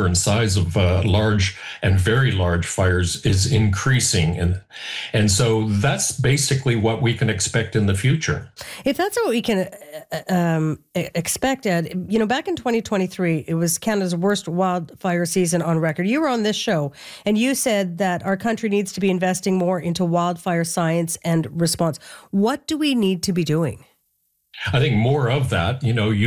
number and size of large and very large fires is increasing. And so that's basically what we can expect in the future. If that's what we can expect, Ed, back in 2023, it was Canada's worst wildfire season on record. You were on this show, and you said that our country needs to be investing more into wildfire science and response. What do we need to be doing? I think more of that,